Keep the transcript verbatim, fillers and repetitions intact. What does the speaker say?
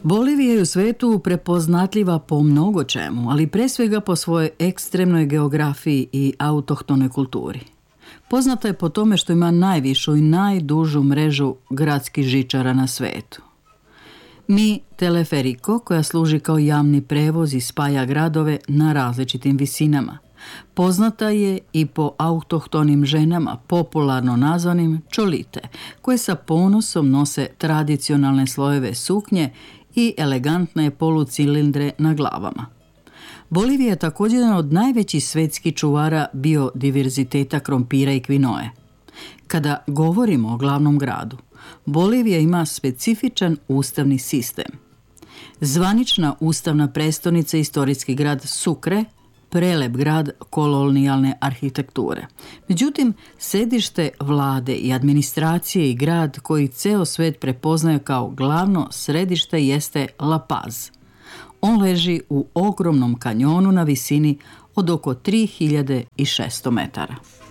Bolivija je u svetu prepoznatljiva po mnogo čemu, ali pre svega po svojoj ekstremnoj geografiji i autohtonoj kulturi. Poznata je po tome što ima najvišu i najdužu mrežu gradskih žičara na svetu. Mi Teleferico, koja služi kao javni prevoz i spaja gradove na različitim visinama. Poznata je i po autohtonim ženama, popularno nazvanim čolite, koje sa ponosom nose tradicionalne slojeve suknje i elegantne polucilindre na glavama. Bolivija je također jedan od najvećih svetskih čuvara biodiverziteta krompira i kvinoe. Kada govorimo o glavnom gradu, Bolivija ima specifičan ustavni sistem. Zvanična ustavna prestonica je istorijski grad Sucre, prelep grad kolonijalne arhitekture. Međutim, sedište vlade i administracije i grad koji ceo svet prepoznaje kao glavno središte jeste La Paz. On leži u ogromnom kanjonu na visini od oko tri hiljade šesto metara.